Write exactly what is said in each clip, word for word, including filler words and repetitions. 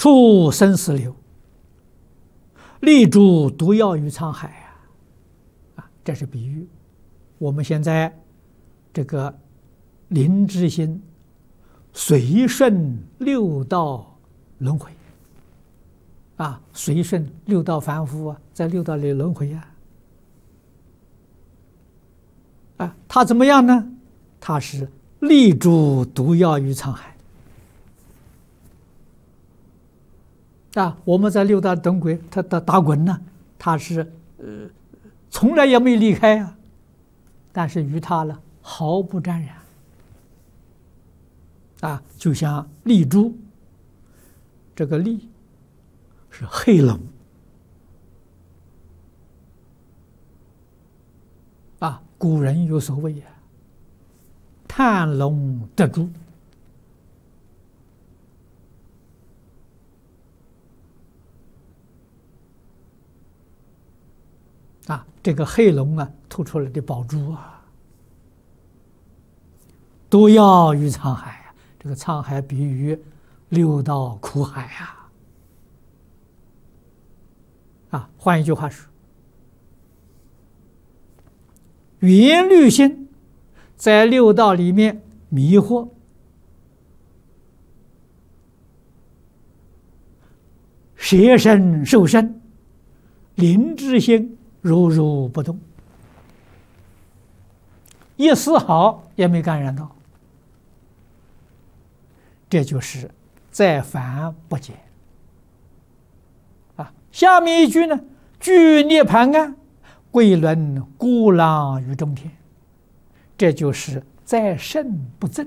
出生死流，立诸毒药于沧海啊！啊，这是比喻。我们现在这个灵知心随顺六道轮回啊，随顺六道凡夫啊，在六道里轮回啊。啊，他怎么样呢？他是立诸毒药于沧海啊！我们在六道轮回，他的打滚呢，他是呃，从来也没离开啊。但是与他呢，毫不沾染啊，就像立珠，这个立是黑龙啊，古人有所谓啊，探龙得珠啊，这个黑龙啊吐出来的宝珠啊，毒药于沧海啊，这个沧海比喻六道苦海啊，啊，换一句话说，缘虑心在六道里面迷惑，舍身受身，灵知心如如不动，一丝毫也没感染到，这就是在凡不减啊。下面一句呢，具涅盘岸，贵轮孤狼于中天，这就是在圣不增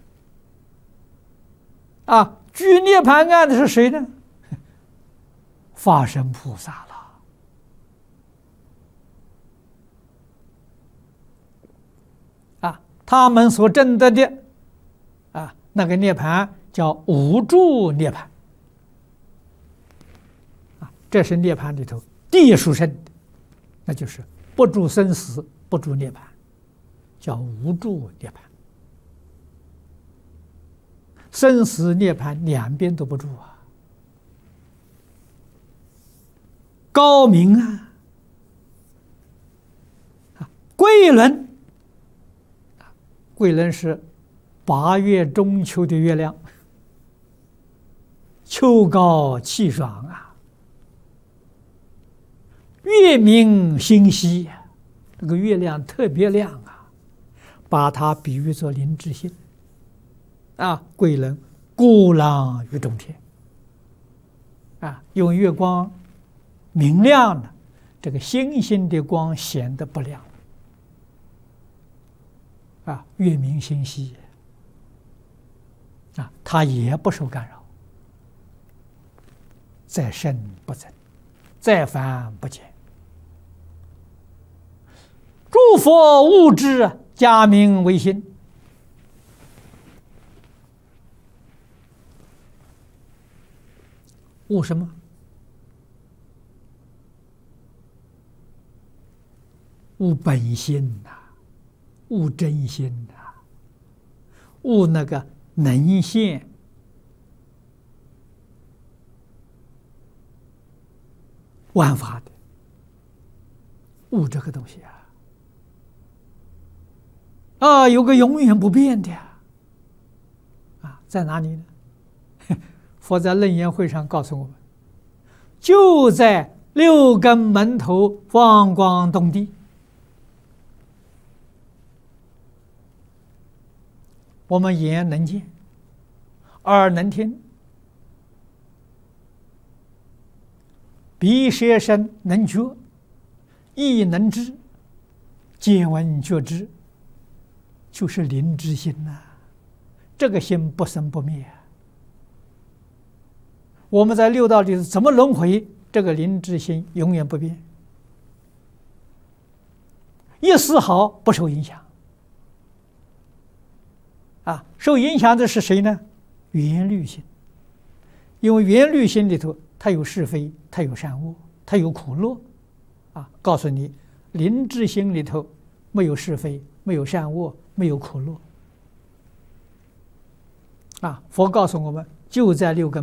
啊。具涅盘岸的是谁呢？法身菩萨了。他们所证得的啊，那个涅盘叫无住涅盘啊，这是涅盘里头第一殊胜的，那就是不住生死，不住涅盘，叫无住涅盘。生死涅盘两边都不住啊，高明啊！啊，贵人。贵人是八月中秋的月亮，秋高气爽啊，月明星稀，这个月亮特别亮啊，把它比喻作灵知心啊。贵人孤狼于中天啊，用月光明亮了，这个星星的光显得不亮啊，月明星稀啊，它也不受干扰，在圣不增，在凡不减。诸佛物之，假名为心。悟什么？悟本心呐、啊。悟真心啊，悟那个能现万法的，悟这个东西啊，啊，有个永远不变的啊，在哪里呢？佛在楞严会上告诉我们，就在六根门头放光动地。我们眼能见，耳能听，鼻舌身能觉，意能知，见闻觉知，就是灵知心呐、啊。这个心不生不灭、啊。我们在六道里怎么轮回？这个灵知心永远不变，一丝毫不受影响。啊，受影响的是谁呢？缘虑心，因为缘虑心里头，它有是非，它有善恶，它有苦乐，啊，告诉你，灵知心里头没有是非，没有善恶，没有苦乐，啊，佛告诉我们，就在六根